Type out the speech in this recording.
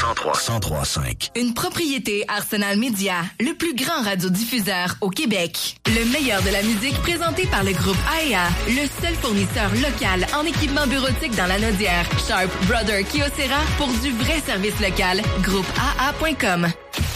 103.5. Une propriété Arsenal Media, le plus grand radiodiffuseur au Québec. Le meilleur de la musique présenté par le groupe AEA, le seul fournisseur local en équipement bureautique dans la Naudière. Sharp Brother Kyocera pour du vrai service local. Groupe AA.com.